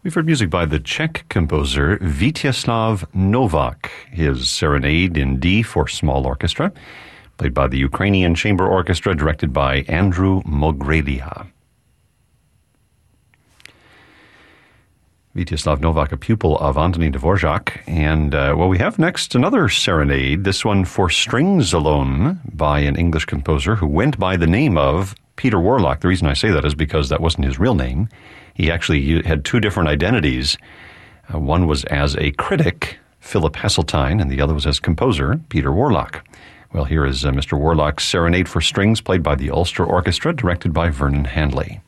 We've heard music by the Czech composer Vítězslav Novák, his Serenade in D for small orchestra, played by the Ukrainian Chamber Orchestra, directed by Andrew Mogrelia. Vítězslav Novák, a pupil of Antonín Dvořák. And, we have next another serenade, this one for strings alone, by an English composer who went by the name of Peter Warlock. The reason I say that is because that wasn't his real name. He actually had two different identities. One was as a critic, Philip Heseltine, and the other was as composer, Peter Warlock. Well, here is Mr. Warlock's Serenade for Strings, played by the Ulster Orchestra, directed by Vernon Handley.